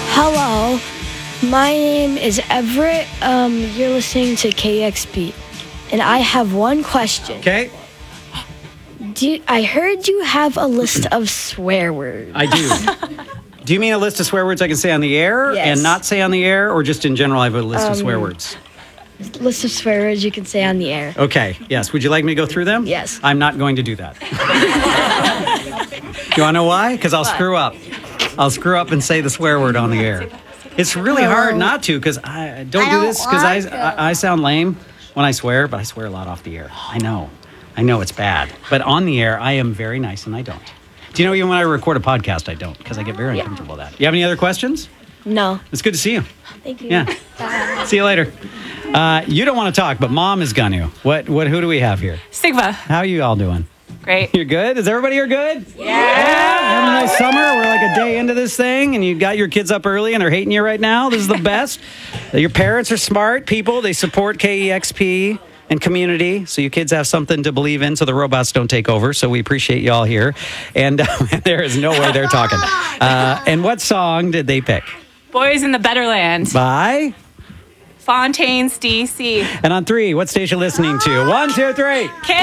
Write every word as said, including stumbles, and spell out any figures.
Hello, my name is Everett. Um, you're listening to K X P, and I have one question. Okay. Do you, I heard you have a list of swear words. I do. Do you mean a list of swear words I can say on the air Yes. and not say on the air, or just in general I have a list of swear Um, words? List of swear words you can say on the air. Okay, yes. Would you like me to go through them? Yes. I'm not going to do that. You want to know why? Because I'll screw up. I'll screw up and say the swear word on the air. It's really hard not to, because I don't I do don't this because I, want to. I I sound lame when I swear, but I swear a lot off the air. I know. I know it's bad. But on the air, I am very nice and I don't. Do you know, even when I record a podcast, I don't, because I get very uncomfortable with that. You have any other questions? No. It's good to see you. Thank you. Yeah. See you later. Uh, you don't want to talk, but Mom is going to. What? What? Who do we have here? Sigma. How are you all doing? Great. You're good? Is everybody here good? Yeah. yeah. Having a nice summer? We're like a day into this thing, and you got your kids up early, and they're hating you right now. This is the best. Your parents are smart people. They support K E X P and community, so you kids have something to believe in, so the robots don't take over. So we appreciate you all here. And uh, there is no way they're talking. Uh, and what song did they pick? Boys in the Better Land. By? Fontaines, D C. And on three, what station listening to? One, two, three. K